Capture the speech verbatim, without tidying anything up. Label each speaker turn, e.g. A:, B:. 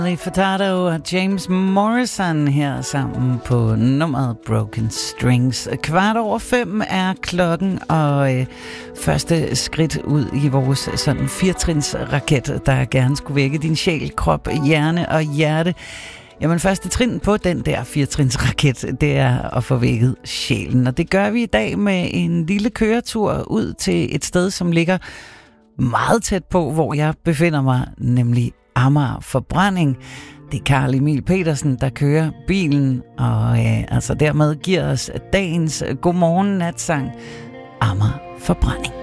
A: Nelly Furtado og James Morrison her sammen på nummeret Broken Strings. Kvart over fem er klokken, og øh, første skridt ud i vores sådan firetrinsraket, der gerne skulle vække din sjæl, krop, hjerne og hjerte. Jamen, første trin på den der firetrinsraket, det er at få vækket sjælen. Og det gør vi i dag med en lille køretur ud til et sted, som ligger meget tæt på, hvor jeg befinder mig, nemlig Amager Forbrænding. Det er Carl Emil Petersen, der kører bilen, og øh, altså dermed giver os dagens godmorgen natsang Amager Forbrænding.